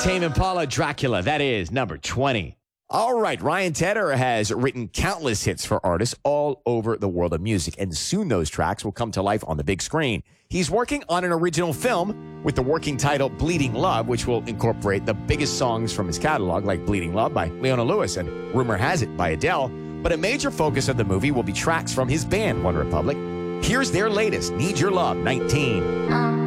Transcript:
Tame Impala, Dracula. That is number 20. All right, Ryan Tedder has written countless hits for artists all over the world of music, and soon those tracks will come to life on the big screen. He's working on an original film with the working title Bleeding Love, which will incorporate the biggest songs from his catalog, like Bleeding Love by Leona Lewis and Rumor Has It by Adele. But a major focus of the movie will be tracks from his band, One Republic. Here's their latest, Need Your Love, 19.